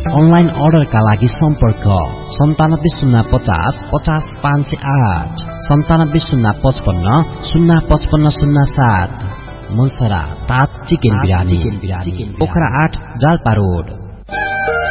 Online अर्डरका लागि सम्पर्क 9705500508 9705505507। मुलसरा तात चिकन बिरानी, पोखरा 8 जाल्पा रोड।